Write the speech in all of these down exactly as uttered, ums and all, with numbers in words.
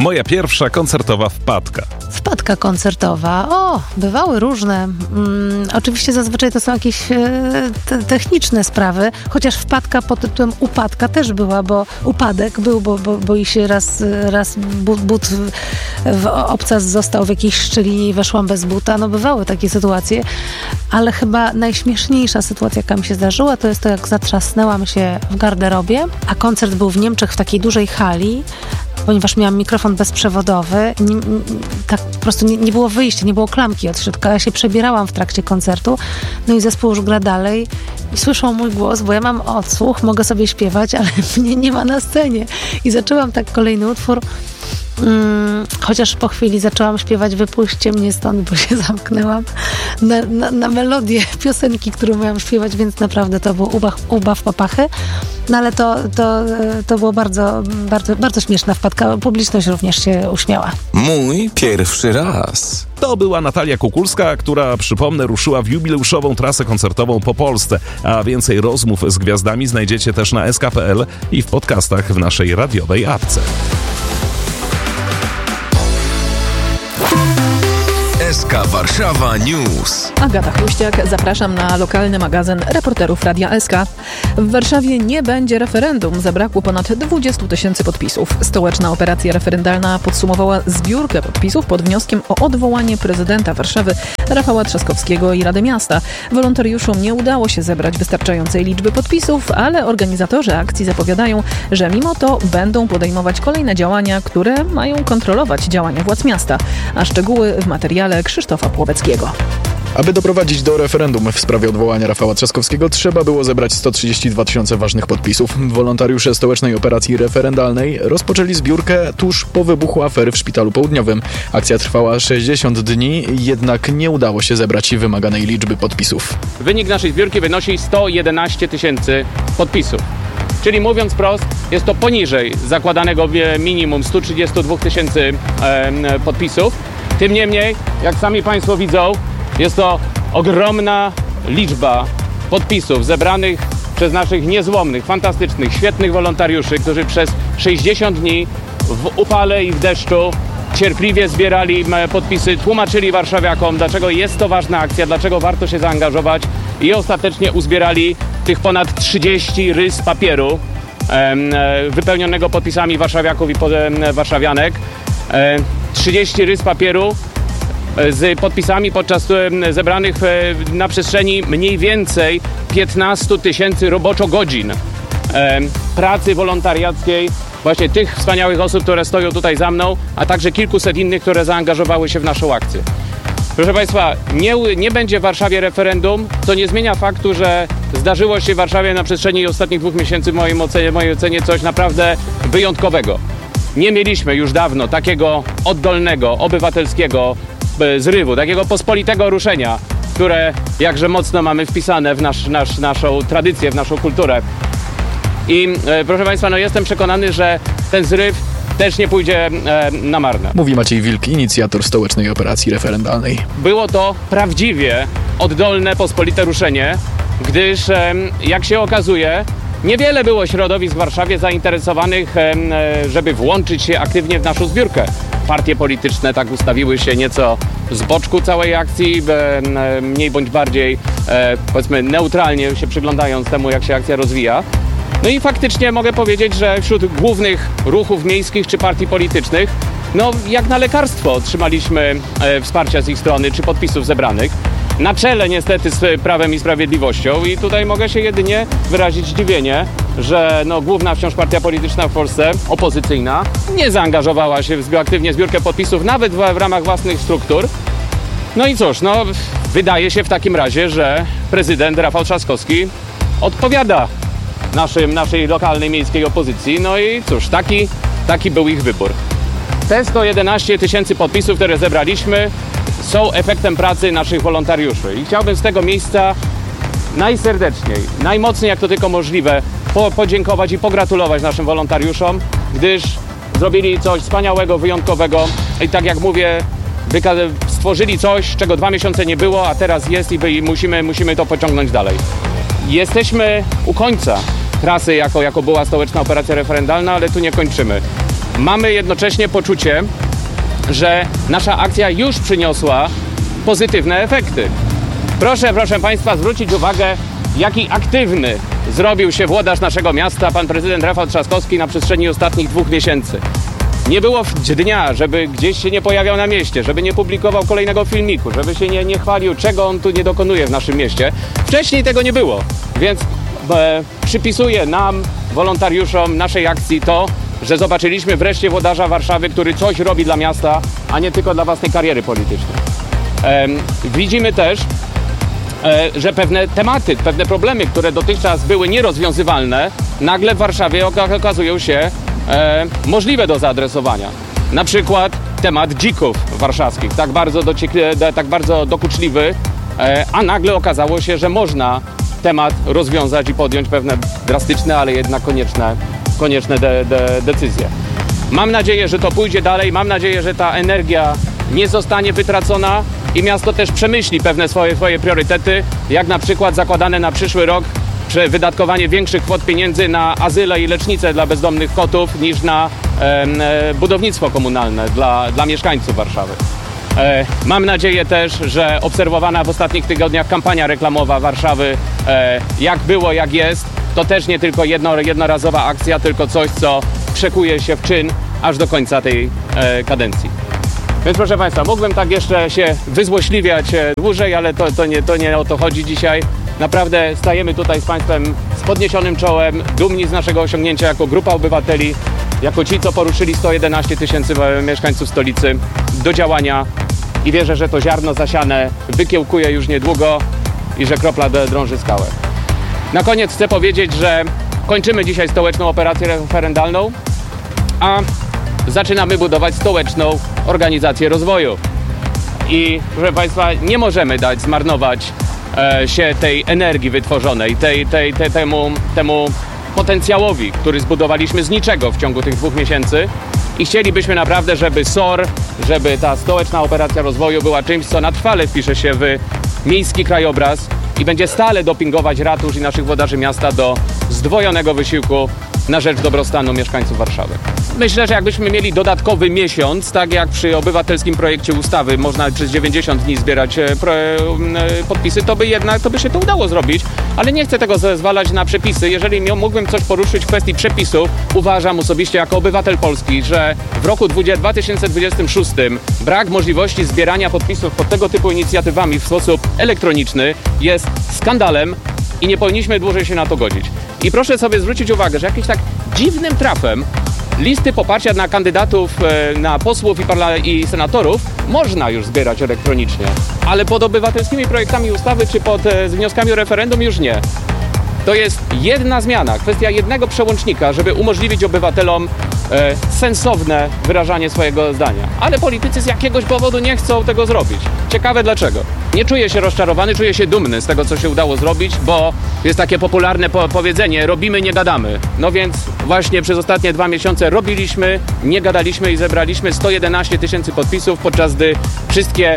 Moja pierwsza koncertowa wpadka. Wpadka koncertowa. O, bywały różne. Mm, oczywiście zazwyczaj to są jakieś e, te, techniczne sprawy, chociaż wpadka pod tytułem upadka też była, bo upadek był, bo, bo, bo i się raz, raz but, but w, w obcas został w jakiejś szczelinie i weszłam bez buta. No bywały takie sytuacje, ale chyba najśmieszniejsza sytuacja, jaka mi się zdarzyła, to jest to, jak zatrzasnęłam się w garderobie, a koncert był w Niemczech w takiej dużej hali, ponieważ miałam mikrofon bezprzewodowy, nie, nie, tak po prostu nie, nie było wyjścia, nie było klamki od środka. Ja się przebierałam w trakcie koncertu, no i zespół już gra dalej i słyszą mój głos, bo ja mam odsłuch, mogę sobie śpiewać, ale mnie nie ma na scenie. I zaczęłam tak kolejny utwór, Hmm, chociaż po chwili zaczęłam śpiewać Wypuśćcie mnie stąd, bo się zamknęłam na, na, na melodię piosenki, którą miałam śpiewać, więc naprawdę to był ubaw, ubaw papachy. No ale to, to, to było bardzo, bardzo, bardzo śmieszna wpadka. Publiczność również się uśmiała. Mój pierwszy raz. To była Natalia Kukulska, która, przypomnę, ruszyła w jubileuszową trasę koncertową po Polsce. A więcej rozmów z gwiazdami znajdziecie też na es ka kropka pe el i w podcastach w naszej radiowej apce. es ka Warszawa News. Agata Chruściak, zapraszam na lokalny magazyn reporterów Radia S K. W Warszawie nie będzie referendum. Zabrakło ponad dwadzieścia tysięcy podpisów. Stołeczna operacja referendalna podsumowała zbiórkę podpisów pod wnioskiem o odwołanie prezydenta Warszawy Rafała Trzaskowskiego i Rady Miasta. Wolontariuszom nie udało się zebrać wystarczającej liczby podpisów, ale organizatorzy akcji zapowiadają, że mimo to będą podejmować kolejne działania, które mają kontrolować działania władz miasta. A szczegóły w materiale Krzysztofa Płoweckiego. Aby doprowadzić do referendum w sprawie odwołania Rafała Trzaskowskiego, trzeba było zebrać sto trzydzieści dwa tysiące ważnych podpisów. Wolontariusze stołecznej operacji referendalnej rozpoczęli zbiórkę tuż po wybuchu afery w Szpitalu Południowym. Akcja trwała sześćdziesiąt dni, jednak nie udało się zebrać wymaganej liczby podpisów. Wynik naszej zbiórki wynosi sto jedenaście tysięcy podpisów. Czyli mówiąc wprost, jest to poniżej zakładanego minimum sto trzydzieści dwa tysięcy e, podpisów. Tym niemniej, jak sami Państwo widzą, jest to ogromna liczba podpisów zebranych przez naszych niezłomnych, fantastycznych, świetnych wolontariuszy, którzy przez sześćdziesiąt dni w upale i w deszczu cierpliwie zbierali podpisy, tłumaczyli warszawiakom, dlaczego jest to ważna akcja, dlaczego warto się zaangażować i ostatecznie uzbierali tych ponad trzydzieści rys papieru e, wypełnionego podpisami warszawiaków i e, warszawianek. E, trzydzieści rys papieru z podpisami podczas zebranych na przestrzeni mniej więcej piętnaście tysięcy roboczo-godzin pracy wolontariackiej właśnie tych wspaniałych osób, które stoją tutaj za mną, a także kilkuset innych, które zaangażowały się w naszą akcję. Proszę Państwa, nie, nie będzie w Warszawie referendum, co nie zmienia faktu, że zdarzyło się w Warszawie na przestrzeni ostatnich dwóch miesięcy w mojej ocenie, w mojej ocenie coś naprawdę wyjątkowego. Nie mieliśmy już dawno takiego oddolnego, obywatelskiego zrywu, takiego pospolitego ruszenia, które jakże mocno mamy wpisane w nasz, nasz, naszą tradycję, w naszą kulturę. I e, proszę Państwa, no jestem przekonany, że ten zryw też nie pójdzie e, na marne. Mówi Maciej Wilk, inicjator stołecznej operacji referendalnej. Było to prawdziwie oddolne, pospolite ruszenie, gdyż e, jak się okazuje, niewiele było środowisk w Warszawie zainteresowanych, e, żeby włączyć się aktywnie w naszą zbiórkę. Partie polityczne tak ustawiły się nieco z boczku całej akcji, e, mniej bądź bardziej, e, powiedzmy, neutralnie się przyglądając temu, jak się akcja rozwija. No i faktycznie mogę powiedzieć, że wśród głównych ruchów miejskich czy partii politycznych, no jak na lekarstwo otrzymaliśmy e, wsparcia z ich strony czy podpisów zebranych. Na czele niestety z Prawem i Sprawiedliwością i tutaj mogę się jedynie wyrazić zdziwienie, że no, główna wciąż partia polityczna w Polsce, opozycyjna, nie zaangażowała się w aktywnie zbiórkę podpisów nawet w, w ramach własnych struktur. No i cóż, no wydaje się w takim razie, że prezydent Rafał Trzaskowski odpowiada naszym, naszej lokalnej miejskiej opozycji. No i cóż, taki, taki był ich wybór. Te sto jedenaście tysięcy podpisów, które zebraliśmy, są efektem pracy naszych wolontariuszy. I chciałbym z tego miejsca najserdeczniej, najmocniej jak to tylko możliwe po, podziękować i pogratulować naszym wolontariuszom, gdyż zrobili coś wspaniałego, wyjątkowego i tak jak mówię, stworzyli coś, czego dwa miesiące nie było, a teraz jest i musimy, musimy to pociągnąć dalej. Jesteśmy u końca trasy, jako, jako była stołeczna operacja referendalna, ale tu nie kończymy. mamy jednocześnie poczucie, że nasza akcja już przyniosła pozytywne efekty. Proszę, proszę Państwa, zwrócić uwagę, jaki aktywny zrobił się włodarz naszego miasta, pan prezydent Rafał Trzaskowski, na przestrzeni ostatnich dwóch miesięcy. Nie było dnia, żeby gdzieś się nie pojawiał na mieście, żeby nie publikował kolejnego filmiku, żeby się nie, nie chwalił, czego on tu nie dokonuje w naszym mieście. Wcześniej tego nie było, więc e, przypisuję nam, wolontariuszom naszej akcji to, że zobaczyliśmy wreszcie włodarza Warszawy, który coś robi dla miasta, a nie tylko dla własnej kariery politycznej. E, widzimy też, e, że pewne tematy, pewne problemy, które dotychczas były nierozwiązywalne, nagle w Warszawie okazują się e, możliwe do zaadresowania. Na przykład temat dzików warszawskich, tak bardzo, dociekli- tak bardzo dokuczliwy, e, a nagle okazało się, że można temat rozwiązać i podjąć pewne drastyczne, ale jednak konieczne, konieczne de, de, decyzje. Mam nadzieję, że to pójdzie dalej, mam nadzieję, że ta energia nie zostanie wytracona i miasto też przemyśli pewne swoje, swoje priorytety, jak na przykład zakładane na przyszły rok wydatkowanie większych kwot pieniędzy na azyle i lecznice dla bezdomnych kotów niż na e, budownictwo komunalne dla, dla mieszkańców Warszawy. E, mam nadzieję też, że obserwowana w ostatnich tygodniach kampania reklamowa Warszawy, e, jak było, jak jest, to też nie tylko jedno, jednorazowa akcja, tylko coś, co przekuje się w czyn aż do końca tej e, kadencji. Więc proszę Państwa, mógłbym tak jeszcze się wyzłośliwiać e, dłużej, ale to, to, nie, to nie o to chodzi dzisiaj. Naprawdę stajemy tutaj z Państwem z podniesionym czołem, dumni z naszego osiągnięcia jako grupa obywateli, jako ci, co poruszyli sto jedenaście tysięcy mieszkańców stolicy do działania i wierzę, że to ziarno zasiane wykiełkuje już niedługo i że kropla drąży skałę. Na koniec chcę powiedzieć, że kończymy dzisiaj stołeczną operację referendalną, a zaczynamy budować stołeczną organizację rozwoju. I proszę Państwa, nie możemy dać zmarnować e, się tej energii wytworzonej, tej, tej, tej, temu, temu potencjałowi, który zbudowaliśmy z niczego w ciągu tych dwóch miesięcy. I chcielibyśmy naprawdę, żeby S O R, żeby ta stołeczna operacja rozwoju była czymś, co na trwale wpisze się w miejski krajobraz i będzie stale dopingować ratusz i naszych włodarzy miasta do zdwojonego wysiłku na rzecz dobrostanu mieszkańców Warszawy. Myślę, że jakbyśmy mieli dodatkowy miesiąc, tak jak przy obywatelskim projekcie ustawy można przez dziewięćdziesiąt dni zbierać pro, podpisy, to by jednak to by się to udało zrobić, ale nie chcę tego zezwalać na przepisy. Jeżeli mógłbym coś poruszyć w kwestii przepisów, uważam osobiście jako obywatel polski, że w roku dwa tysiące dwudziestym szóstym brak możliwości zbierania podpisów pod tego typu inicjatywami w sposób elektroniczny jest skandalem i nie powinniśmy dłużej się na to godzić. I proszę sobie zwrócić uwagę, że jakimś tak dziwnym trafem listy poparcia na kandydatów na posłów i, parla- i senatorów można już zbierać elektronicznie, ale pod obywatelskimi projektami ustawy czy pod e, z wnioskami o referendum już nie. To jest jedna zmiana, kwestia jednego przełącznika, żeby umożliwić obywatelom e, sensowne wyrażanie swojego zdania. Ale politycy z jakiegoś powodu nie chcą tego zrobić. Ciekawe dlaczego. Nie czuję się rozczarowany, czuję się dumny z tego, co się udało zrobić, bo jest takie popularne po- powiedzenie, robimy, nie gadamy. No więc właśnie przez ostatnie dwa miesiące robiliśmy, nie gadaliśmy i zebraliśmy sto jedenaście tysięcy podpisów, podczas gdy wszystkie e,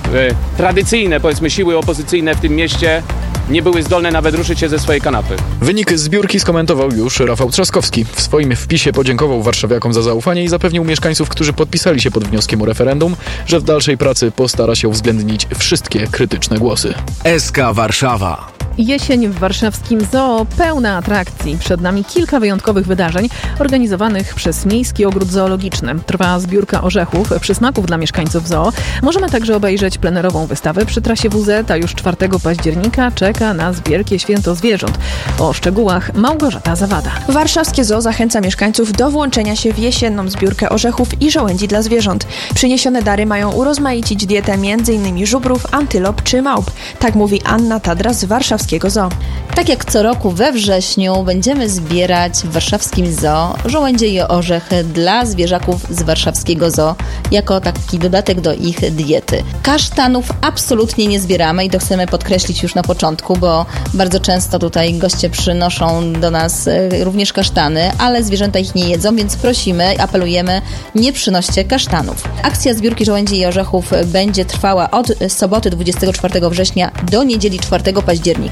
tradycyjne, powiedzmy, siły opozycyjne w tym mieście nie były zdolne nawet ruszyć się ze swojej kanapy. Wynik zbiórki skomentował już Rafał Trzaskowski. W swoim wpisie podziękował warszawiakom za zaufanie i zapewnił mieszkańców, którzy podpisali się pod wnioskiem o referendum, że w dalszej pracy postara się uwzględnić wszystkie krytyczne głosy. S K Warszawa. Jesień w warszawskim zoo pełna atrakcji. Przed nami kilka wyjątkowych wydarzeń organizowanych przez Miejski Ogród Zoologiczny. Trwa zbiórka orzechów, przysmaków dla mieszkańców zoo. Możemy także obejrzeć plenerową wystawę przy trasie W Z, a już czwartego października czeka nas Wielkie Święto Zwierząt. O szczegółach Małgorzata Zawada. Warszawskie Zoo zachęca mieszkańców do włączenia się w jesienną zbiórkę orzechów i żołędzi dla zwierząt. Przyniesione dary mają urozmaicić dietę m.in. żubrów, antylop czy małp. Tak mówi Anna Tadra z warszawskiego Zoo. Tak jak co roku we wrześniu będziemy zbierać w warszawskim zoo żołędzie i orzechy dla zwierzaków z warszawskiego zoo jako taki dodatek do ich diety. Kasztanów absolutnie nie zbieramy i to chcemy podkreślić już na początku, bo bardzo często tutaj goście przynoszą do nas również kasztany, ale zwierzęta ich nie jedzą, więc prosimy, apelujemy, nie przynoście kasztanów. Akcja zbiórki żołędzi i orzechów będzie trwała od soboty dwudziestego czwartego września do niedzieli czwartego października.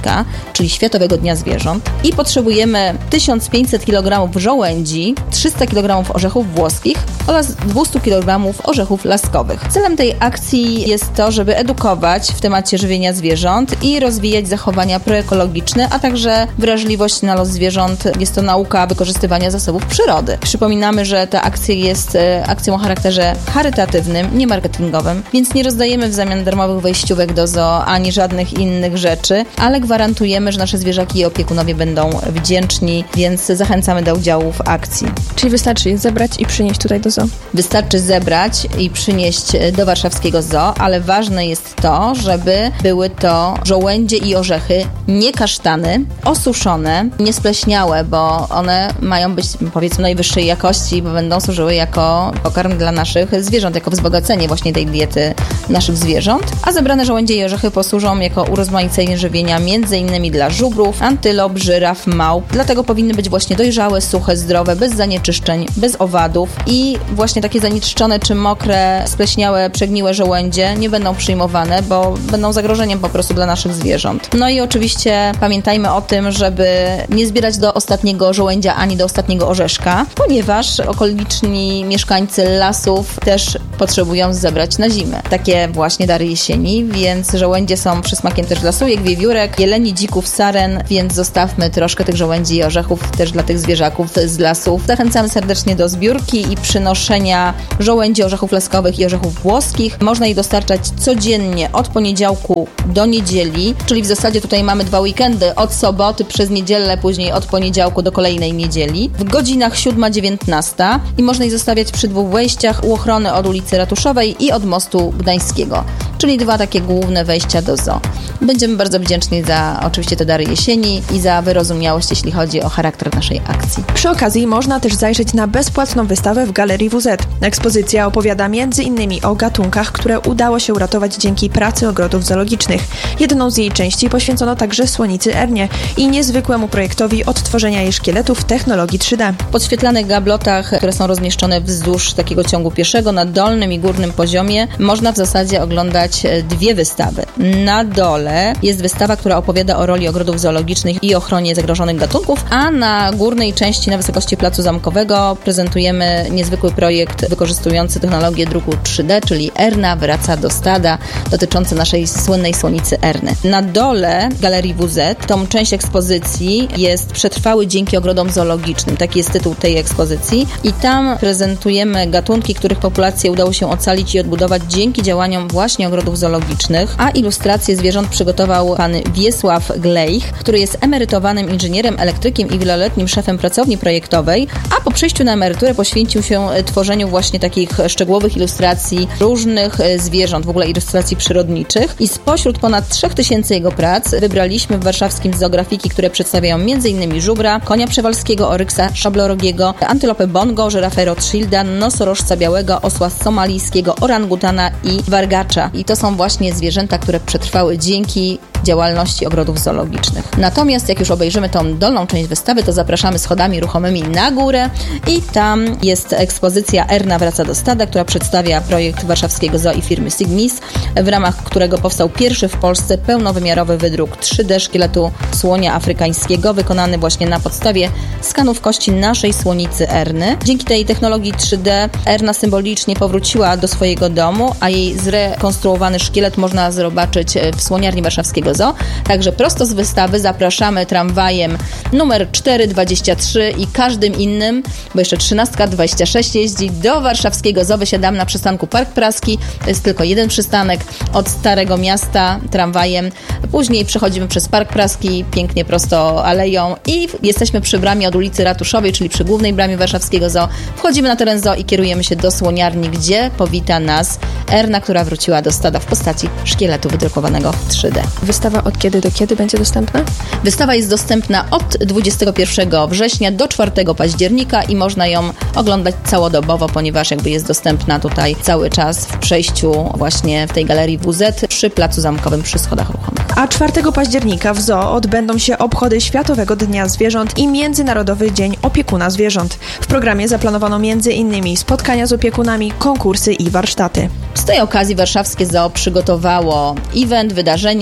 października, czyli Światowego Dnia Zwierząt, i potrzebujemy tysiąc pięćset kilogramów żołędzi, trzysta kilogramów orzechów włoskich oraz dwieście kilogramów orzechów laskowych. Celem tej akcji jest to, żeby edukować w temacie żywienia zwierząt i rozwijać zachowania proekologiczne, a także wrażliwość na los zwierząt. Jest to nauka wykorzystywania zasobów przyrody. Przypominamy, że ta akcja jest akcją o charakterze charytatywnym, nie marketingowym, więc nie rozdajemy w zamian darmowych wejściówek do zoo ani żadnych innych rzeczy, ale gwarantujemy, że nasze zwierzaki i opiekunowie będą wdzięczni, więc zachęcamy do udziału w akcji. Czyli wystarczy je zebrać i przynieść tutaj do zoo? Wystarczy zebrać i przynieść do warszawskiego zoo, ale ważne jest to, żeby były to żołędzie i orzechy, nie kasztany, osuszone, niespleśniałe, bo one mają być, powiedzmy, najwyższej jakości, bo będą służyły jako pokarm dla naszych zwierząt, jako wzbogacenie właśnie tej diety naszych zwierząt, a zebrane żołędzie i orzechy posłużą jako urozmaicenie żywienia między innymi dla żubrów, antylop, żyraf, małp. Dlatego powinny być właśnie dojrzałe, suche, zdrowe, bez zanieczyszczeń, bez owadów i właśnie takie zanieczyszczone czy mokre, spleśniałe, przegniłe żołędzie nie będą przyjmowane, bo będą zagrożeniem po prostu dla naszych zwierząt. No i oczywiście pamiętajmy o tym, żeby nie zbierać do ostatniego żołędzia ani do ostatniego orzeszka, ponieważ okoliczni mieszkańcy lasów też potrzebują zebrać na zimę. Takie właśnie dary jesieni, więc żołędzie są przysmakiem też dla sójek, wiewiórek, jeleni, dzików, saren, więc zostawmy troszkę tych żołędzi i orzechów też dla tych zwierzaków z lasów. Zachęcamy serdecznie do zbiórki i przynoszenia żołędzi, orzechów laskowych i orzechów włoskich. Można ich dostarczać codziennie od poniedziałku do niedzieli, czyli w zasadzie tutaj mamy dwa weekendy, od soboty przez niedzielę, później od poniedziałku do kolejnej niedzieli, w godzinach siódma dziewiętnasta i można ich zostawiać przy dwóch wejściach, u ochrony od ulicy Ratuszowej i od mostu Gdańskiego, czyli dwa takie główne wejścia do zoo. Będziemy bardzo wdzięczni za oczywiście te dary jesieni i za wyrozumiałość, jeśli chodzi o charakter naszej akcji. Przy okazji można też zajrzeć na bezpłatną wystawę w Galerii W Z. Ekspozycja opowiada między innymi o gatunkach, które udało się uratować dzięki pracy ogrodów zoologicznych. Jedną z jej części poświęcono także słonicy Ernie i niezwykłemu projektowi odtworzenia jej szkieletu w technologii trzy D. W podświetlanych gablotach, które są rozmieszczone wzdłuż takiego ciągu pieszego na dolnym i górnym poziomie, można w zasadzie oglądać dwie wystawy. Na dole jest wystawa, która opowiada o roli ogrodów zoologicznych i ochronie zagrożonych gatunków, a na górnej części, na wysokości Placu Zamkowego, prezentujemy niezwykły projekt wykorzystujący technologię druku trzy D, czyli Erna wraca do stada, dotyczący naszej słynnej słonicy Erny. Na dole Galerii W Z tą część ekspozycji jest Przetrwały dzięki ogrodom zoologicznym. Taki jest tytuł tej ekspozycji i tam prezentujemy gatunki, których populację udało się ocalić i odbudować dzięki działaniom właśnie ogrodów zoologicznych, a ilustrację zwierząt przygotował pan Wiesław Glejch, który jest emerytowanym inżynierem, elektrykiem i wieloletnim szefem pracowni projektowej, a po przejściu na emeryturę poświęcił się tworzeniu właśnie takich szczegółowych ilustracji różnych zwierząt, w ogóle ilustracji przyrodniczych i spośród ponad trzech tysięcy jego prac wybraliśmy w warszawskim zoografiki, które przedstawiają między innymi żubra, konia przewalskiego, oryksa szablorogiego, antylopę bongo, żyrafę Rothschilda, nosorożca białego, osła somalijskiego, orangutana i wargacza. I to są właśnie zwierzęta, które przetrwały dzięki działalności ogrodów zoologicznych. Natomiast jak już obejrzymy tą dolną część wystawy, to zapraszamy schodami ruchomymi na górę i tam jest ekspozycja Erna wraca do stada, która przedstawia projekt warszawskiego zoo i firmy Signis, w ramach którego powstał pierwszy w Polsce pełnowymiarowy wydruk trzy D szkieletu słonia afrykańskiego, wykonany właśnie na podstawie skanów kości naszej słonicy Erny. Dzięki tej technologii trzy D Erna symbolicznie powróciła do swojego domu, a jej zrekonstruowany szkielet można zobaczyć w słoniarni warszawskiego zoo. Także prosto z wystawy zapraszamy tramwajem numer cztery dwadzieścia trzy i każdym innym, bo jeszcze trzynastka dwadzieścia sześć jeździ do warszawskiego zoo. Wysiadamy na przystanku Park Praski. To jest tylko jeden przystanek od Starego Miasta tramwajem. Później przechodzimy przez Park Praski, pięknie prosto aleją i jesteśmy przy bramie od ulicy Ratuszowej, czyli przy głównej bramie warszawskiego zoo. Wchodzimy na teren zoo i kierujemy się do słoniarni, gdzie powita nas Erna, która wróciła do stada w postaci szkieletu wydrukowanego w trzy D. Wystawa od kiedy do kiedy będzie dostępna? Wystawa jest dostępna od dwudziestego pierwszego września do czwartego października i można ją oglądać całodobowo, ponieważ jakby jest dostępna tutaj cały czas w przejściu właśnie w tej Galerii W Z przy Placu Zamkowym przy schodach ruchomych. A czwartego października w zoo odbędą się obchody Światowego Dnia Zwierząt i Międzynarodowy Dzień Opiekuna Zwierząt. W programie zaplanowano między innymi spotkania z opiekunami, konkursy i warsztaty. Z tej okazji warszawskie zoo przygotowało event, wydarzenie,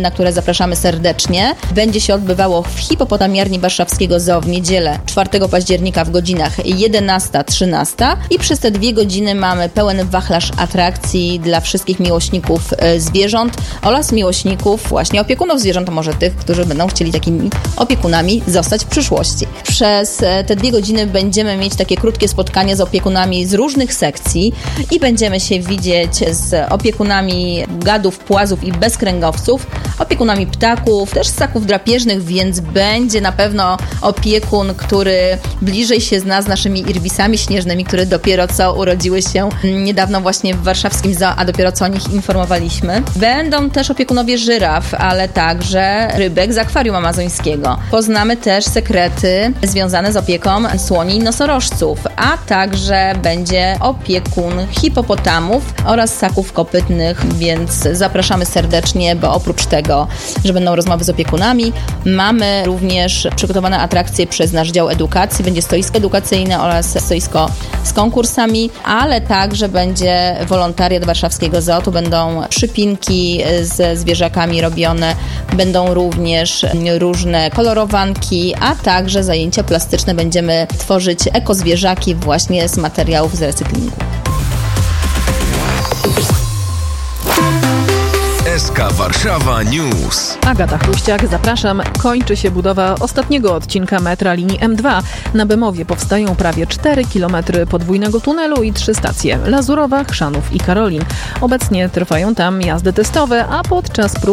na które zapraszamy serdecznie, będzie się odbywało w hipopotamiarni warszawskiego Zoo w niedzielę czwartego października w godzinach jedenasta trzynasta i przez te dwie godziny mamy pełen wachlarz atrakcji dla wszystkich miłośników zwierząt oraz miłośników właśnie opiekunów zwierząt, a może tych, którzy będą chcieli takimi opiekunami zostać w przyszłości. Przez te dwie godziny będziemy mieć takie krótkie spotkanie z opiekunami z różnych sekcji i będziemy się widzieć z opiekunami gadów, płazów i bezkręgowców, opiekunami ptaków, też ssaków drapieżnych, więc będzie na pewno opiekun, który bliżej się zna z naszymi irbisami śnieżnymi, które dopiero co urodziły się niedawno właśnie w warszawskim zoo, a dopiero co o nich informowaliśmy. Będą też opiekunowie żyraf, ale także rybek z akwarium amazońskiego. Poznamy też sekrety związane z opieką słoni i nosorożców, a także będzie opiekun hipopotamów oraz ssaków kopytnych, więc zapraszamy serdecznie, bo oprócz tego, że będą rozmowy z opiekunami, mamy również przygotowane atrakcje przez nasz dział edukacji. Będzie stoisko edukacyjne oraz stoisko z konkursami, ale także będzie wolontariat warszawskiego zoo. Tu będą przypinki ze zwierzakami robione, będą również różne kolorowanki, a także zajęcia plastyczne. Będziemy tworzyć ekozwierzaki właśnie z materiałów z recyklingu. S K Warszawa News. Agata Chruściak, zapraszam. Kończy się budowa ostatniego odcinka metra linii M dwa. Na Bemowie powstają prawie cztery kilometry podwójnego tunelu i trzy stacje: Lazurowa, Chrzanów i Karolin. Obecnie trwają tam jazdy testowe, a podczas prób